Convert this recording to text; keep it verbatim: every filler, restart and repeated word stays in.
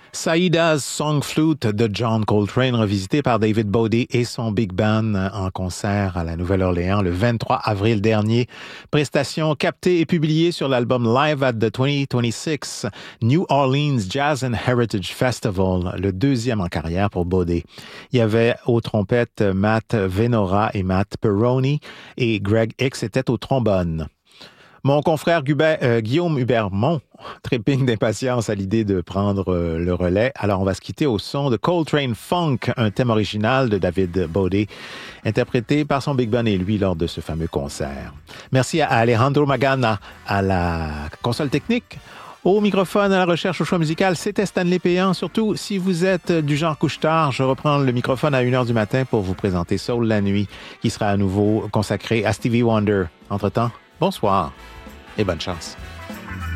Saïda's Song Flute de John Coltrane, revisité par David Bowie et son Big Band en concert à la Nouvelle-Orléans le vingt-trois avril dernier. Prestation captée et publiée sur l'album Live at the vingt vingt-six New Orleans Jazz and Heritage Festival, le deuxième en carrière pour Bowie. Il y avait aux trompettes Matt Venora et Matt Perroni et Greg Hicks était au trombone. Mon confrère Hubert, euh, Guillaume Hubert-Mont trépigne d'impatience à l'idée de prendre euh, le relais. Alors, on va se quitter au son de Coltrane Funk, un thème original de David Bowie, interprété par son Big Band et lui lors de ce fameux concert. Merci à Alejandro Magana à la console technique. Au microphone, à la recherche, au choix musical, c'était Stanley Péan. Surtout, si vous êtes du genre couche-tard, je reprends le microphone à une heure du matin pour vous présenter Soul la nuit, qui sera à nouveau consacré à Stevie Wonder. Entre-temps, bonsoir et bonne chance.